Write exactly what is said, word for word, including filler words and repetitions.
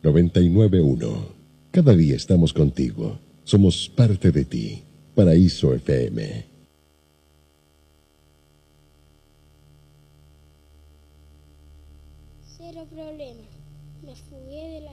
noventa y nueve punto uno. Cada día estamos contigo. Somos parte de ti. Paraíso F M. Cero problema. Me fugué de la